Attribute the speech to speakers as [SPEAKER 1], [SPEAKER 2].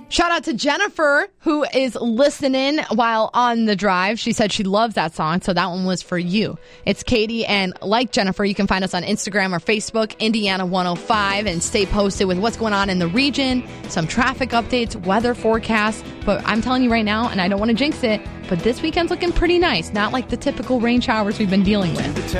[SPEAKER 1] Shout out to Jennifer, who is listening while on the drive. She said she loves that song, so that one was for you. It's Katie, and like Jennifer, you can find us on Instagram or Facebook, Indiana 105, and stay posted with what's going on in the region, some traffic updates, weather forecasts. But I'm telling you right now, and I don't want to jinx it, but this weekend's looking pretty nice. Not like the typical rain showers we've been dealing with.